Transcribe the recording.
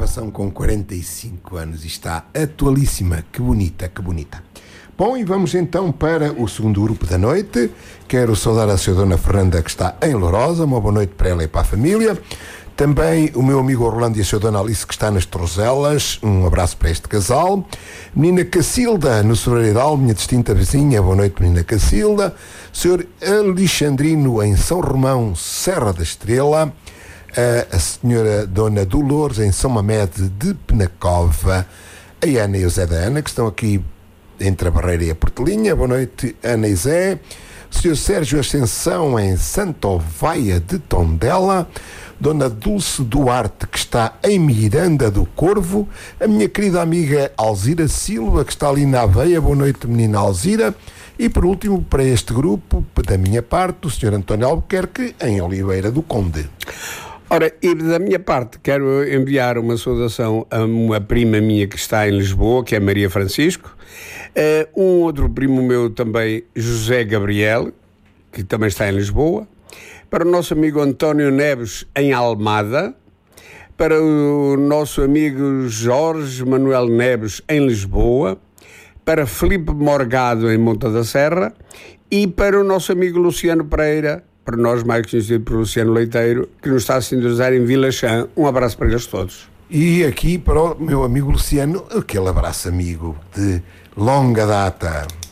gravação com 45 anos e está atualíssima. Que bonita, que bonita. Bom, e vamos então para o segundo grupo da noite. Quero saudar a senhora Dona Fernanda, que está em Lourosa. Uma boa noite para ela e para a família. Também o meu amigo Orlando e a senhora Dona Alice, que está nas Torzelas. Um abraço para este casal. Menina Cacilda, no Soleiral, minha distinta vizinha. Boa noite, menina Cacilda. Senhor Alexandrino, em São Romão, Serra da Estrela. A senhora Dona Dolores, em São Mamede de Penacova. A Ana e o Zé da Ana, que estão aqui entre a Barreira e a Portelinha. Boa noite, Ana e Zé. O senhor Sérgio Ascensão, em Santa Ovaia de Tondela. Dona Dulce Duarte, que está em Miranda do Corvo. A minha querida amiga Alzira Silva, que está ali na Aveia. Boa noite, menina Alzira. E por último, para este grupo, da minha parte, o senhor António Albuquerque, em Oliveira do Conde. Ora, e da minha parte, quero enviar uma saudação a uma prima minha que está em Lisboa, que é Maria Francisco. Um outro primo meu também, José Gabriel, que também está em Lisboa. Para o nosso amigo António Neves, em Almada. Para o nosso amigo Jorge Manuel Neves, em Lisboa. Para Filipe Morgado, em Monta da Serra. E para o nosso amigo Luciano Pereira, para nós mais conhecido por Luciano Leiteiro, que nos está a sintonizar em Vila Chã. Um abraço para eles todos. E aqui para o meu amigo Luciano, aquele abraço amigo de longa data.